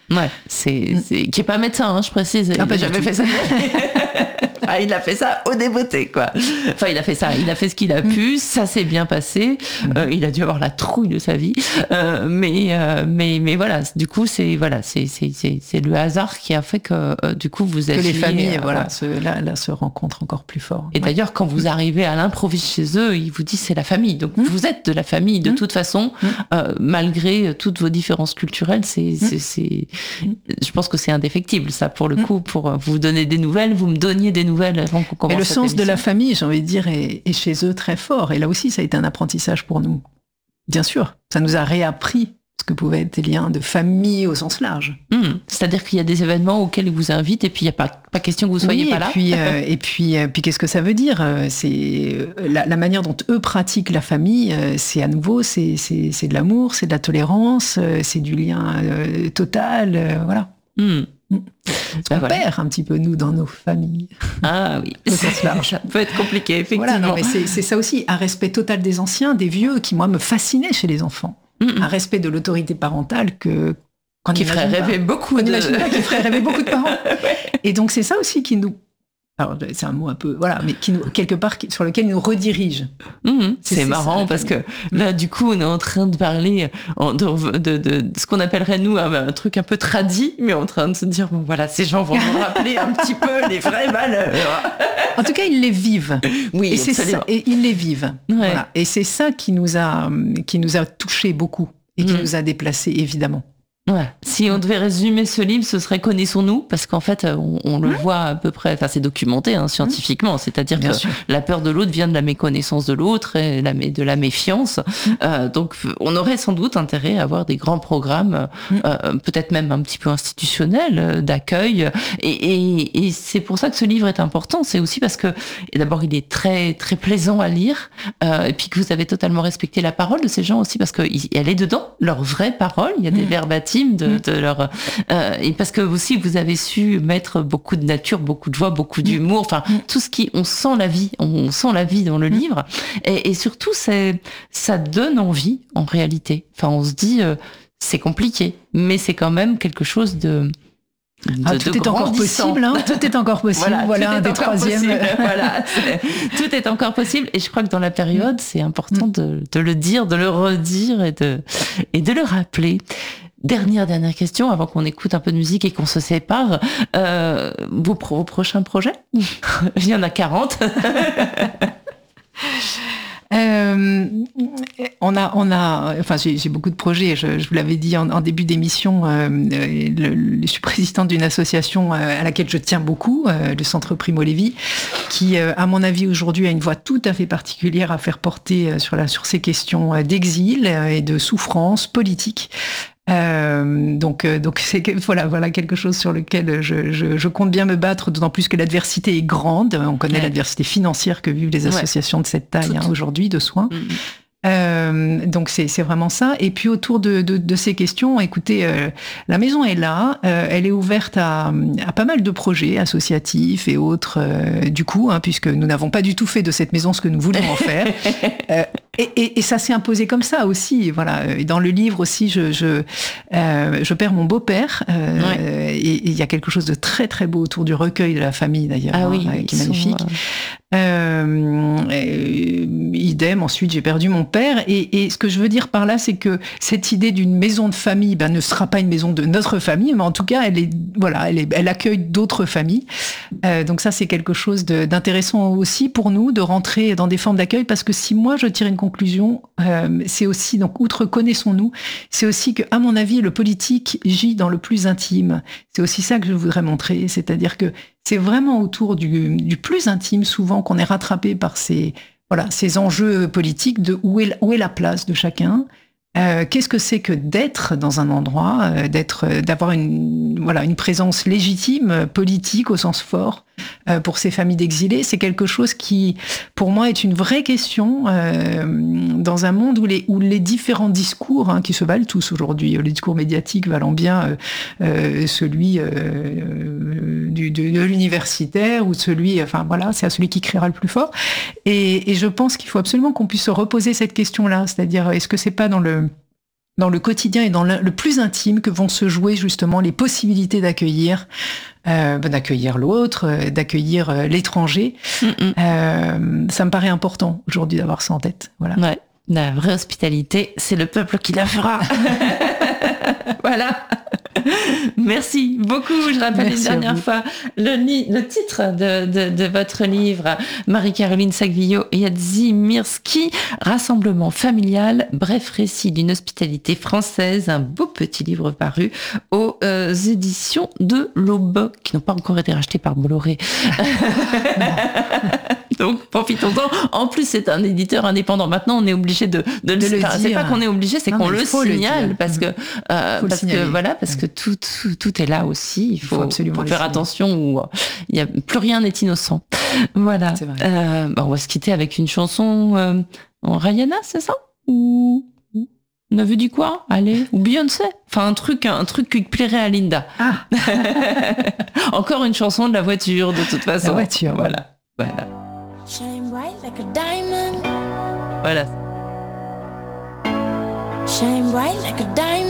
Ouais, qui est pas médecin, hein, je précise. Il n'a jamais fait ça. Ah, il a fait ça au débeauté, quoi. Enfin, il a fait ce qu'il a pu, ça s'est bien passé. Il a dû avoir la trouille de sa vie, mais voilà. Du coup, c'est le hasard qui a fait que du coup vous êtes que les familles, se rencontrent encore plus fort. Et d'ailleurs, quand vous arrivez à l'improviste chez eux, ils vous disent c'est la famille. Donc vous êtes de la famille de toute façon, malgré toutes vos différences culturelles. Je pense que c'est indéfectible, ça, pour le coup, pour vous donner des nouvelles. Vous me donniez des nouvelles avant qu'on commence. Mais le sens de la famille, j'ai envie de dire, est chez eux très fort. Et là aussi, ça a été un apprentissage pour nous. Bien sûr, ça nous a réappris ce que pouvaient être des liens de famille au sens large. C'est-à-dire qu'il y a des événements auxquels ils vous invitent et puis il n'y a pas question que vous soyez pas là. Et puis qu'est-ce que ça veut dire ? C'est la manière dont eux pratiquent la famille, c'est à nouveau, c'est de l'amour, c'est de la tolérance, c'est du lien total, voilà. On perd un petit peu, nous, dans nos familles. Ah oui, ça peut être compliqué, effectivement. Voilà, non, mais c'est ça aussi, un respect total des anciens, des vieux, qui, moi, me fascinait chez les enfants. Un respect de l'autorité parentale qui ferait rêver beaucoup qui ferait rêver beaucoup de parents. Et donc, c'est ça aussi qui nous... Alors, c'est un mot un peu... Voilà, mais qui nous, quelque part, sur lequel il nous redirige. C'est marrant ça, parce que là, du coup, on est en train de parler de ce qu'on appellerait, nous, un truc un peu tradit, mais en train de se dire, bon, voilà, ces gens vont nous rappeler un petit peu les vraies valeurs. En tout cas, ils les vivent. Oui, et c'est ça, et ils les vivent. Ouais. Voilà. Et c'est ça qui nous a touchés beaucoup et qui nous a déplacés, évidemment. Ouais. Si on devait résumer ce livre, ce serait Connaissons-nous, parce qu'en fait, on le voit à peu près, enfin, c'est documenté scientifiquement, c'est-à-dire que la peur de l'autre vient de la méconnaissance de l'autre et de la méfiance. Donc, on aurait sans doute intérêt à avoir des grands programmes, peut-être même un petit peu institutionnels, d'accueil. Et c'est pour ça que ce livre est important. C'est aussi parce que, d'abord, il est très, très plaisant à lire, et puis que vous avez totalement respecté la parole de ces gens aussi, parce qu'elle est dedans, leur vraie parole. Il y a des verbatims de leur et parce que aussi vous avez su mettre beaucoup de nature, beaucoup de voix, beaucoup d'humour, enfin tout ce qui on sent la vie dans le livre et surtout ça donne envie en réalité. Enfin on se dit c'est compliqué mais c'est quand même quelque chose de tout est encore possible, hein. Tout est encore possible. Voilà un des troisièmes. Voilà, tout est encore possible. Et je crois que dans la période, c'est important de le dire, de le redire et de le rappeler. Dernière question, avant qu'on écoute un peu de musique et qu'on se sépare. Vos prochains projets ? Il y en a 40. Enfin, j'ai beaucoup de projets. Je vous l'avais dit en début d'émission. Je suis présidente d'une association à laquelle je tiens beaucoup, le Centre Primo Levi, qui, à mon avis, aujourd'hui a une voix tout à fait particulière à faire porter sur ces questions d'exil et de souffrance politique. Donc c'est voilà quelque chose sur lequel je compte bien me battre, d'autant plus que l'adversité est grande. On connaît l'adversité financière que vivent les associations de cette taille aujourd'hui de soins. Donc c'est vraiment ça. Et puis autour de ces questions, écoutez, la maison est là, elle est ouverte à pas mal de projets associatifs et autres, du coup, puisque nous n'avons pas du tout fait de cette maison ce que nous voulions en faire. Et ça s'est imposé comme ça aussi, voilà. Et dans le livre aussi, je perds mon beau-père, et il y a quelque chose de très très beau autour du recueil de la famille d'ailleurs, qui est magnifique. Idem, ensuite j'ai perdu mon père, et ce que je veux dire par là, c'est que cette idée d'une maison de famille ne sera pas une maison de notre famille, mais en tout cas elle accueille d'autres familles. Donc ça c'est quelque chose d'intéressant aussi pour nous, de rentrer dans des formes d'accueil, parce que si moi je tire une conclusion, c'est aussi, donc outre connaissons-nous, c'est aussi que, à mon avis, le politique gît dans le plus intime. C'est aussi ça que je voudrais montrer, c'est-à-dire que c'est vraiment autour du plus intime souvent qu'on est rattrapé par ces enjeux politiques de où est la place de chacun. Qu'est-ce que c'est que d'être dans un endroit, d'avoir une présence légitime, politique au sens fort, pour ces familles d'exilés. C'est quelque chose qui, pour moi, est une vraie question dans un monde où les différents discours, qui se valent tous aujourd'hui, les discours médiatiques valant bien celui de l'universitaire ou celui, c'est à celui qui criera le plus fort. Et je pense qu'il faut absolument qu'on puisse se reposer cette question-là, c'est-à-dire, est-ce que c'est pas dans dans le quotidien et dans le plus intime que vont se jouer justement les possibilités d'accueillir l'autre, d'accueillir l'étranger. Ça me paraît important aujourd'hui d'avoir ça en tête. Voilà. Ouais, la vraie hospitalité, c'est le peuple qui la fera. Voilà. Merci beaucoup. Je rappelle une dernière fois le titre de votre livre, Marie-Caroline Sagvillo-Jadzimirski, Rassemblement familial, bref récit d'une hospitalité française, un beau petit livre paru aux éditions de l'Aube, qui n'ont pas encore été rachetés par Bolloré. Donc, profitons-en. En plus, c'est un éditeur indépendant. Maintenant, on est obligé de le dire. C'est pas qu'on est obligé, c'est qu'on le signale parce que tout est là aussi. Il faut absolument faire attention où il y a plus rien n'est innocent. Voilà. On va se quitter avec une chanson en Rihanna, c'est ça? Ou on avait dit quoi? Allez, ou Beyoncé. Enfin, un truc qui plairait à Linda. Ah. Encore une chanson de la voiture, de toute façon. La voiture. Voilà. Shine bright like a diamond. Voilà. Shine bright like a diamond.